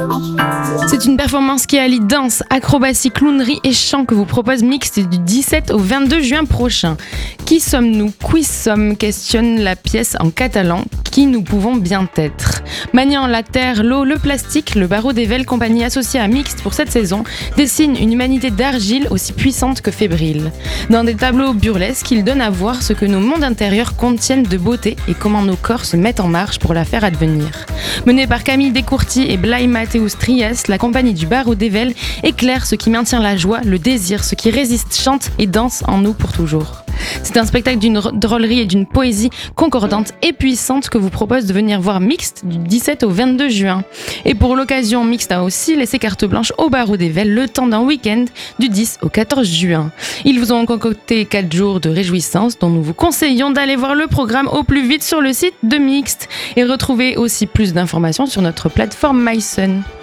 C'est une performance qui allie danse, acrobatie, clownerie et chant que vous propose Mixte du 17 au 22 juin prochain. Qui sommes-nous? Qui sommes? Questionne la pièce en catalan. Qui nous pouvons bien être? Maniant la terre, l'eau, le plastique, le Barreau des Vels, compagnie associée à Mixte pour cette saison, dessine une humanité d'argile aussi puissante que fébrile. Dans des tableaux burlesques, il donne à voir ce que nos mondes intérieurs contiennent de beauté et comment nos corps se mettent en marche pour la faire advenir. Menée par Camille Descourtis et Blai Mathéus Trias, la compagnie du Barreau des Vels éclaire ce qui maintient la joie, le désir, ce qui résiste, chante et danse en nous pour toujours. C'est un spectacle d'une drôlerie et d'une poésie concordante et puissante que vous propose de venir voir Mixte du 17 au 22 juin. Et pour l'occasion, Mixte a aussi laissé carte blanche au Barreau des Vels le temps d'un week-end du 10 au 14 juin. Ils vous ont concocté 4 jours de réjouissance dont nous vous conseillons d'aller voir le programme au plus vite sur le site de Mixte et retrouver aussi plus d'informations sur notre plateforme MySun.